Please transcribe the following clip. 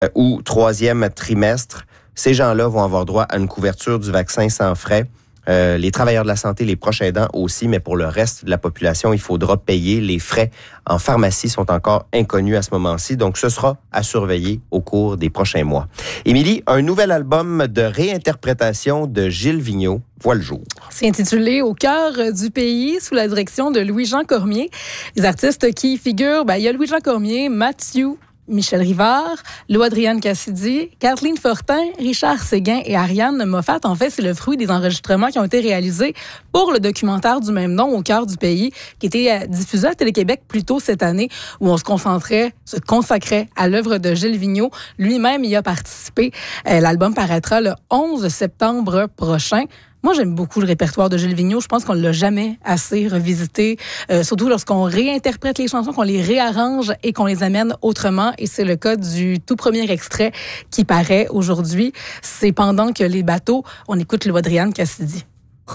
ou troisième trimestre, ces gens-là vont avoir droit à une couverture du vaccin sans frais. Les travailleurs de la santé, les proches aidants aussi, mais pour le reste de la population, il faudra payer. Les frais en pharmacie sont encore inconnus à ce moment-ci, donc ce sera à surveiller au cours des prochains mois. Émilie, un nouvel album de réinterprétation de Gilles Vigneault voit le jour. C'est intitulé « Au cœur du pays » sous la direction de Louis-Jean Cormier. Les artistes qui y figurent, il y a Louis-Jean Cormier, Mathieu, Michel Rivard, Lou-Adrienne Cassidy, Kathleen Fortin, Richard Séguin et Ariane Moffat. En fait, c'est le fruit des enregistrements qui ont été réalisés pour le documentaire du même nom, Au cœur du pays, qui était diffusé à Télé-Québec plus tôt cette année, où on se consacrait à l'œuvre de Gilles Vigneault. Lui-même y a participé. L'album paraîtra le 11 septembre prochain. Moi, j'aime beaucoup le répertoire de Gilles Vigneault. Je pense qu'on ne l'a jamais assez revisité, surtout lorsqu'on réinterprète les chansons, qu'on les réarrange et qu'on les amène autrement. Et c'est le cas du tout premier extrait qui paraît aujourd'hui. C'est pendant que les bateaux, on écoute Lou-Adrienne Cassidy.